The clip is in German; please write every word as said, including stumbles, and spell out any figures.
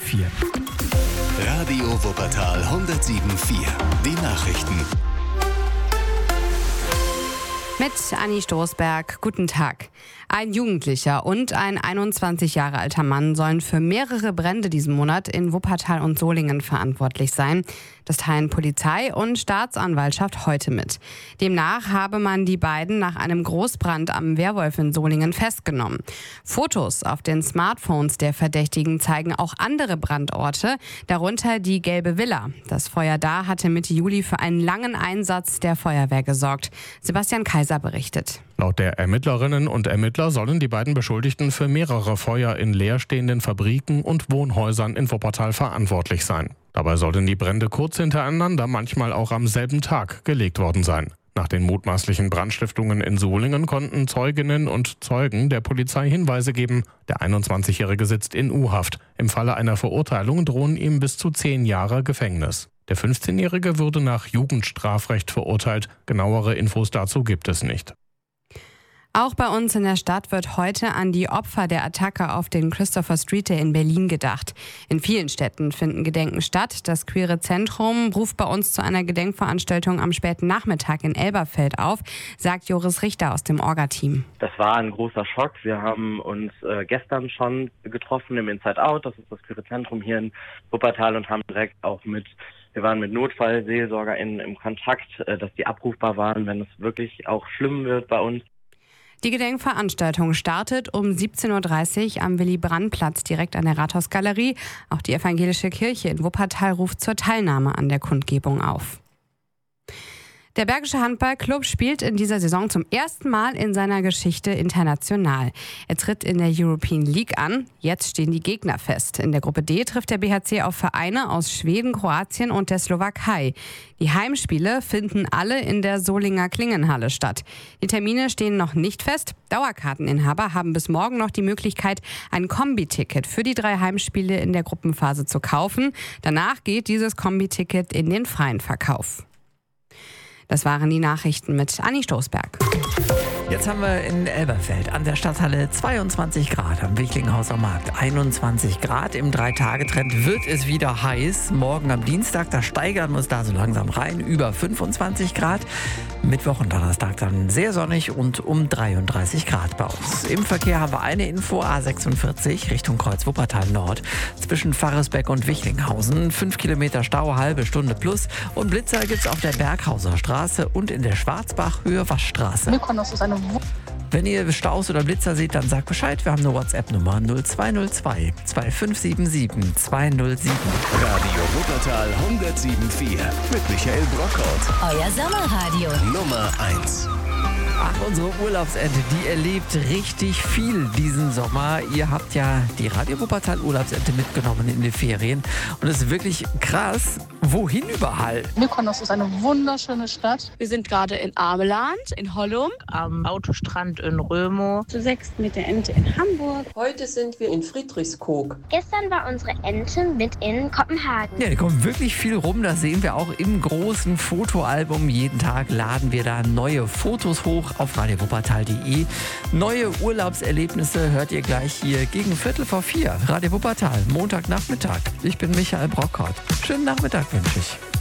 vier. Radio Wuppertal hundertsieben Komma vier. Die Nachrichten. Mit Anni Stoßberg. Guten Tag. Ein Jugendlicher und ein einundzwanzig Jahre alter Mann sollen für mehrere Brände diesen Monat in Wuppertal und Solingen verantwortlich sein. Das teilen Polizei und Staatsanwaltschaft heute mit. Demnach habe man die beiden nach einem Großbrand am Wehrwolf in Solingen festgenommen. Fotos auf den Smartphones der Verdächtigen zeigen auch andere Brandorte, darunter die Gelbe Villa. Das Feuer da hatte Mitte Juli für einen langen Einsatz der Feuerwehr gesorgt. Sebastian Kaiser berichtet. Laut der Ermittlerinnen und Ermittler sollen die beiden Beschuldigten für mehrere Feuer in leerstehenden Fabriken und Wohnhäusern in Wuppertal verantwortlich sein. Dabei sollen die Brände kurz hintereinander, manchmal auch am selben Tag, gelegt worden sein. Nach den mutmaßlichen Brandstiftungen in Solingen konnten Zeuginnen und Zeugen der Polizei Hinweise geben. Der einundzwanzigjährige sitzt in U-Haft. Im Falle einer Verurteilung drohen ihm bis zu zehn Jahre Gefängnis. Der fünfzehnjährige würde nach Jugendstrafrecht verurteilt. Genauere Infos dazu gibt es nicht. Auch bei uns in der Stadt wird heute an die Opfer der Attacke auf den Christopher Street Day in Berlin gedacht. In vielen Städten finden Gedenken statt. Das Queere Zentrum ruft bei uns zu einer Gedenkveranstaltung am späten Nachmittag in Elberfeld auf, sagt Joris Richter aus dem Orga-Team. Das war ein großer Schock. Wir haben uns äh, gestern schon getroffen im Inside Out, das ist das Queere Zentrum hier in Wuppertal, und haben direkt auch mit Wir waren mit NotfallseelsorgerInnen im Kontakt, äh, dass die abrufbar waren, wenn es wirklich auch schlimm wird bei uns. Die Gedenkveranstaltung startet um siebzehn Uhr dreißig am Willy-Brandt-Platz direkt an der Rathausgalerie. Auch die evangelische Kirche in Wuppertal ruft zur Teilnahme an der Kundgebung auf. Der Bergische Handballclub spielt in dieser Saison zum ersten Mal in seiner Geschichte international. Er tritt in der European League an. Jetzt stehen die Gegner fest. In der Gruppe D trifft der B H C auf Vereine aus Schweden, Kroatien und der Slowakei. Die Heimspiele finden alle in der Solinger Klingenhalle statt. Die Termine stehen noch nicht fest. Dauerkarteninhaber haben bis morgen noch die Möglichkeit, ein Kombi-Ticket für die drei Heimspiele in der Gruppenphase zu kaufen. Danach geht dieses Kombi-Ticket in den freien Verkauf. Das waren die Nachrichten mit Anni Stoßberg. Jetzt haben wir in Elberfeld an der Stadthalle zweiundzwanzig Grad, am Wichlinghauser Markt einundzwanzig Grad. Im Drei-Tage-Trend wird es wieder heiß. Morgen am Dienstag, da steigern wir uns da so langsam rein, über fünfundzwanzig Grad. Mittwoch und Donnerstag dann sehr sonnig und um dreiunddreißig Grad bei uns. Im Verkehr haben wir eine Info, A sechsundvierzig Richtung Kreuz Wuppertal Nord. Zwischen Pfarresbeck und Wichlinghausen, fünf Kilometer Stau, halbe Stunde plus. Und Blitzer gibt's auf der Berghauser Straße und in der Schwarzbach-Höhe Waschstraße. Wenn ihr Staus oder Blitzer seht, dann sagt Bescheid. Wir haben eine WhatsApp-Nummer null zwei null zwei zwei fünf sieben sieben zwei null sieben. Radio Wuppertal hundertsieben Komma vier mit Michael Brockhaut. Euer Sommerradio. Nummer eins. Ach, unsere Urlaubsente, die erlebt richtig viel diesen Sommer. Ihr habt ja die Radio Wuppertal Urlaubsente mitgenommen in die Ferien. Und es ist wirklich krass, wohin überall. Mykonos ist eine wunderschöne Stadt. Wir sind gerade in Ameland, in Hollum, am Autostrand in Römo. Zu sechst mit der Ente in Hamburg. Heute sind wir in Friedrichskoog. Gestern war unsere Ente mit in Kopenhagen. Ja, da kommt wirklich viel rum. Das sehen wir auch im großen Fotoalbum. Jeden Tag laden wir da neue Fotos hoch auf radio wuppertal punkt de. Neue Urlaubserlebnisse hört ihr gleich hier gegen Viertel vor vier. Radio Wuppertal, Montagnachmittag. Ich bin Michael Brockhaut. Schönen Nachmittag wünsche ich.